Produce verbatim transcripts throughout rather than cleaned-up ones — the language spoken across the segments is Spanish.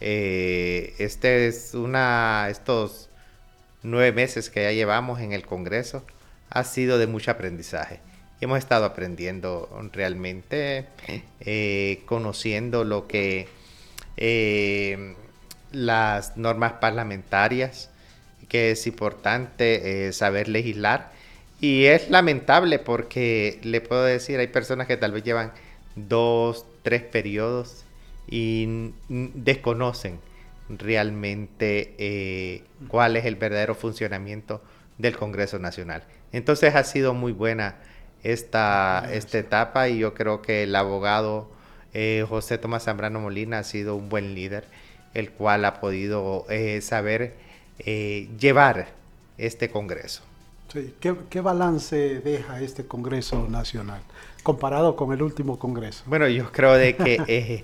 Eh, este es una, estos nueve meses que ya llevamos en el Congreso ha sido de mucho aprendizaje. Hemos estado aprendiendo realmente, eh, conociendo lo que eh, las normas parlamentarias, que es importante eh, saber legislar. Y es lamentable porque le puedo decir, hay personas que tal vez llevan dos, tres periodos y desconocen realmente eh, cuál es el verdadero funcionamiento del Congreso Nacional. Entonces ha sido muy buena esta, esta etapa y yo creo que el abogado eh, José Tomás Zambrano Molina ha sido un buen líder, el cual ha podido eh, saber eh, llevar este Congreso. Sí. ¿Qué, ¿Qué balance deja este Congreso Nacional comparado con el último Congreso? Bueno, yo creo de que eh,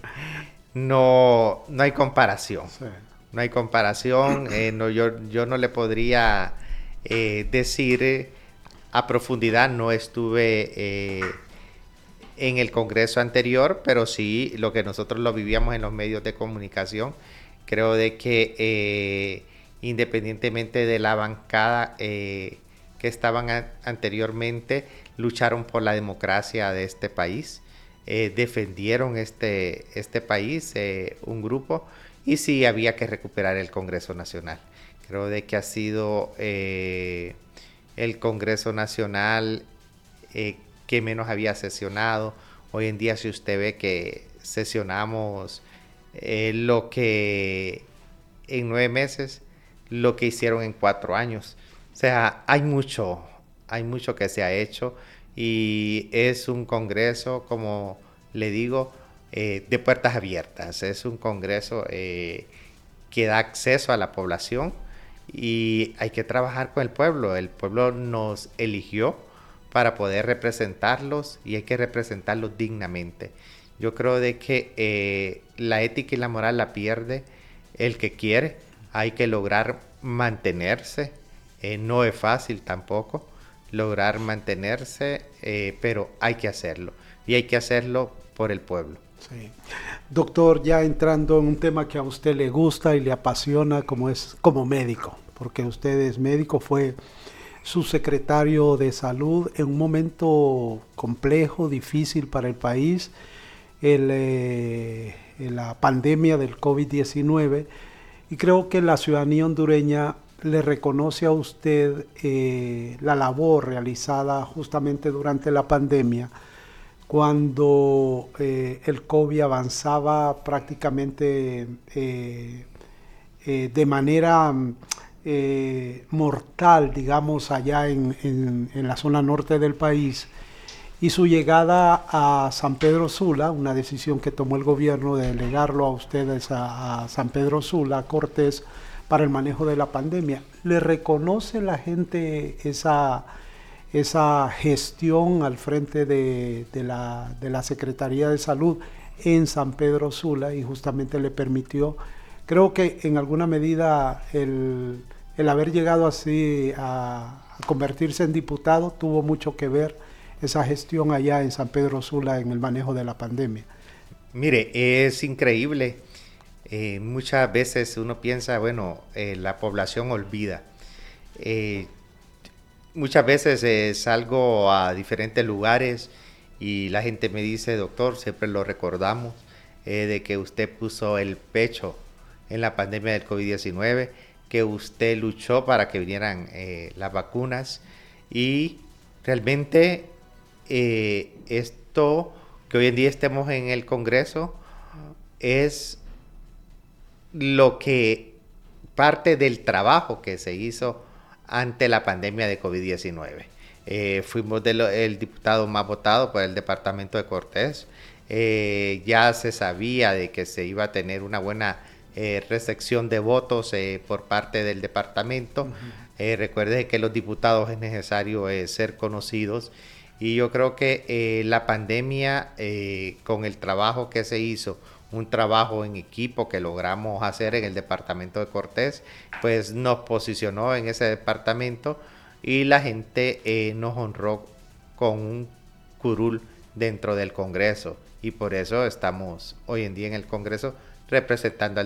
no, no hay comparación. Sí. No hay comparación. Eh, no, yo, yo no le podría eh, decir eh, a profundidad, no estuve eh, en el Congreso anterior, pero sí lo que nosotros lo vivíamos en los medios de comunicación. Creo de que eh, independientemente de la bancada eh, que estaban a, anteriormente, lucharon por la democracia de este país, eh, defendieron este, este país, eh, un grupo, y sí había que recuperar el Congreso Nacional. Creo de que ha sido eh, el Congreso Nacional eh, que menos había sesionado. Hoy en día, si usted ve que sesionamos eh, lo que en nueve meses, lo que hicieron en cuatro años. O sea, hay mucho, hay mucho que se ha hecho y es un Congreso, como le digo, eh, de puertas abiertas. Es un Congreso eh, que da acceso a la población y hay que trabajar con el pueblo. El pueblo nos eligió para poder representarlos y hay que representarlos dignamente. Yo creo de que eh, la ética y la moral la pierde el que quiere. Hay que lograr mantenerse. Eh, no es fácil tampoco lograr mantenerse, eh, pero hay que hacerlo. Y hay que hacerlo por el pueblo. Sí. Doctor, ya entrando en un tema que a usted le gusta y le apasiona, como es como médico, porque usted es médico, fue subsecretario de Salud en un momento complejo, difícil para el país, el, eh, la pandemia del COVID diecinueve, y creo que la ciudadanía hondureña le reconoce a usted eh, la labor realizada justamente durante la pandemia, cuando eh, el COVID avanzaba prácticamente eh, eh, de manera eh, mortal, digamos, allá en, en, en la zona norte del país, y su llegada a San Pedro Sula, una decisión que tomó el gobierno de delegarlo a ustedes a, a San Pedro Sula, a Cortés, para el manejo de la pandemia. ¿Le reconoce la gente esa, esa gestión al frente de, de, la, de la Secretaría de Salud en San Pedro Sula y justamente le permitió, creo que en alguna medida el, el haber llegado así a, a convertirse en diputado tuvo mucho que ver esa gestión allá en San Pedro Sula en el manejo de la pandemia? Mire, es increíble. Eh, muchas veces uno piensa, bueno, eh, la población olvida. Eh, muchas veces eh, salgo a diferentes lugares y la gente me dice, doctor, siempre lo recordamos, eh, de que usted puso el pecho en la pandemia del COVID diecinueve, que usted luchó para que vinieran eh, las vacunas y realmente eh, esto que hoy en día estemos en el Congreso es lo que parte del trabajo que se hizo ante la pandemia de COVID diecinueve. Eh, fuimos de lo, el diputado más votado por el departamento de Cortés. Eh, ya se sabía de que se iba a tener una buena eh, recepción de votos eh, por parte del departamento. Uh-huh. Eh, recuerde que los diputados es necesario eh, ser conocidos y yo creo que eh, la pandemia eh, con el trabajo que se hizo, un trabajo en equipo que logramos hacer en el departamento de Cortés, pues nos posicionó en ese departamento y la gente eh, nos honró con un curul dentro del Congreso y por eso estamos hoy en día en el Congreso representando al